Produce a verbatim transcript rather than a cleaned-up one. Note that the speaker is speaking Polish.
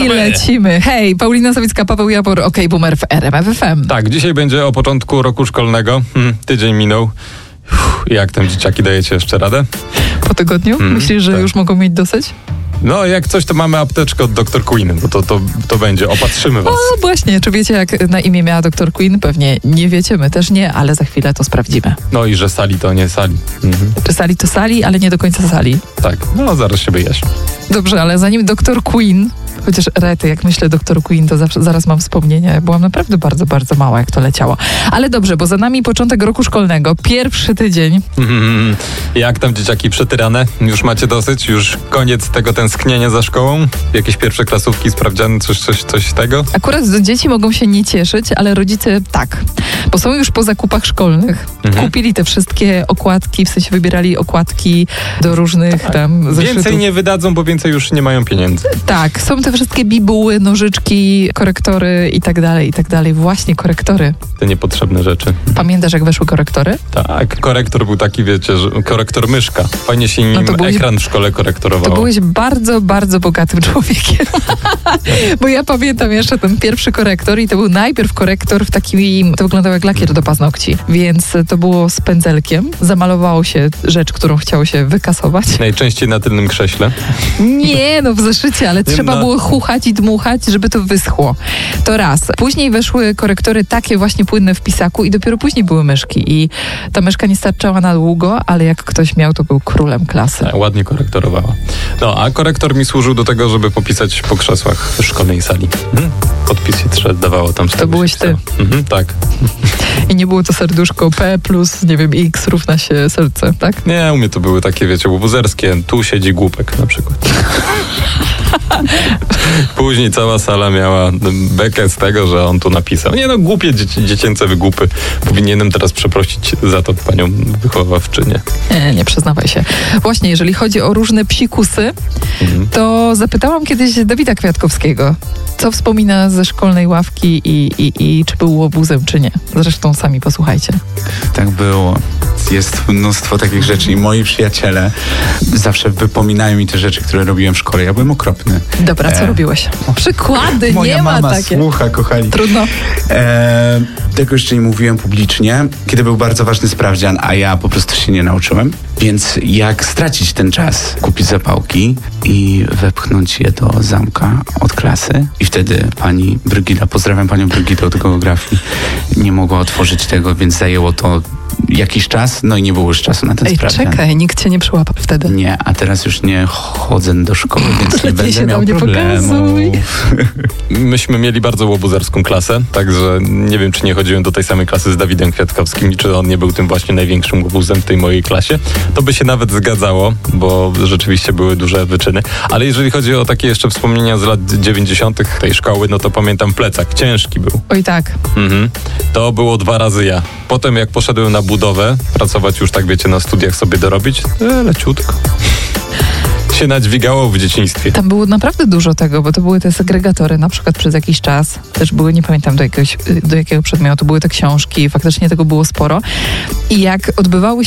I lecimy. Hej, Paulina Sawicka, Paweł Jabor, OK Boomer w R M F F M. Tak, dzisiaj będzie o początku roku szkolnego. Hmm, tydzień minął. Uff, jak tam dzieciaki, dajecie jeszcze radę? Po tygodniu? Hmm, Myślisz, że tak. już mogą mieć dosyć? No, jak coś, to mamy apteczkę od doktor Queen, bo to, to, to będzie, opatrzymy was. O, właśnie, czy wiecie, jak na imię miała doktor Queen? Pewnie nie wiecie, my też nie, ale za chwilę to sprawdzimy. No i że Sali to nie Sali. Mhm. Czy Sali to Sali, ale nie do końca Sali. Tak, no zaraz się wyjaśni. Dobrze, ale zanim doktor Queen, chociaż rety, jak myślę doktor Queen, to zawsze, zaraz mam wspomnienia. Byłam naprawdę bardzo, bardzo mała, jak to leciało. Ale dobrze, bo za nami początek roku szkolnego, pierwszy tydzień. Mm, jak tam dzieciaki przetyrane? Już macie dosyć? Już koniec tego tęsknienia za szkołą? Jakieś pierwsze klasówki, sprawdziany, coś, coś, coś tego? Akurat dzieci mogą się nie cieszyć, ale rodzice tak. Bo są już po zakupach szkolnych. Mhm. Kupili te wszystkie okładki, w sensie wybierali okładki do różnych tak. tam zeszytów. Więcej nie wydadzą, bo więcej już nie mają pieniędzy. Tak, są te wszystkie bibuły, nożyczki, korektory i tak dalej, i tak dalej. Właśnie korektory. Te niepotrzebne rzeczy. Pamiętasz, jak weszły korektory? Tak, korektor był taki, wiecie, że korektor myszka. Fajnie się nim no byłeś, ekran w szkole korektorowało. To byłeś bardzo, bardzo bogatym człowiekiem. Bo ja pamiętam jeszcze ten pierwszy korektor i to był najpierw korektor w takim, to wyglądał jak lakier do paznokci, więc to było z pędzelkiem. Zamalowało się rzecz, którą chciało się wykasować. Najczęściej na tylnym krześle. Nie, no w zeszycie, ale trzeba było chuchać i dmuchać, żeby to wyschło. To raz. Później weszły korektory takie właśnie płynne w pisaku i dopiero później były myszki. I ta myszka nie starczała na długo, ale jak ktoś miał, to był królem klasy. Tak, ładnie korektorowała. No, a korektor mi służył do tego, żeby popisać po krzesłach w szkolnej sali. Hmm? Podpis się trzeba dawało tam. To byłeś ty. Mhm, tak. I nie było to serduszko P plus, nie wiem, X równa się serce, tak? Nie, u mnie to były takie, wiecie, łobuzerskie. Tu siedzi głupek na przykład. Później cała sala miała bekę z tego, że on tu napisał. Nie no, głupie dzieci, dziecięce wygłupy. Powinienem teraz przeprosić za to panią wychowawczynię. Nie, nie przyznawaj się. Właśnie, jeżeli chodzi o różne psikusy, mhm. to zapytałam kiedyś Dawida Kwiatkowskiego, co wspomina ze szkolnej ławki i, i, i czy był łobuzem, czy nie. Zresztą sami posłuchajcie. Tak było. Jest mnóstwo takich rzeczy i moi przyjaciele zawsze wypominają mi te rzeczy, które robiłem w szkole. Ja byłem okropny. Dobra, co e... robiłeś? Przykłady, Moja nie ma mama takie. słucha, kochani. Trudno. E... Tego jeszcze nie mówiłem publicznie, kiedy był bardzo ważny sprawdzian, a ja po prostu się nie nauczyłem. Więc jak stracić ten czas? Kupić zapałki i wepchnąć je do zamka od klasy. I wtedy pani Brygida, pozdrawiam panią Brygidę od geografii, nie mogła otworzyć tego, więc zajęło to jakiś czas, no i nie było już czasu na ten Ej, sprawdzian. Czekaj, nikt cię nie przyłapał wtedy. Nie, a teraz już nie chodzę do szkoły, więc nie będę miał problemu. Myśmy mieli bardzo łobuzerską klasę, także nie wiem, czy nie chodziłem do tej samej klasy z Dawidem Kwiatkowskim i czy on nie był tym właśnie największym łobuzem w tej mojej klasie. To by się nawet zgadzało, bo rzeczywiście były duże wyczyny. Ale jeżeli chodzi o takie jeszcze wspomnienia z lat dziewięćdziesiątych tej szkoły, no to pamiętam plecak. Ciężki był. Oj tak. Mhm. To było dwa razy ja. Potem jak poszedłem na budowę, pracować już tak wiecie, na studiach sobie dorobić, e, leciutko. się nadźwigało w dzieciństwie. Tam było naprawdę dużo tego, bo to były te segregatory na przykład przez jakiś czas. Też były, nie pamiętam do jakiegoś, do jakiego przedmiotu, były te książki, faktycznie tego było sporo. I jak odbywały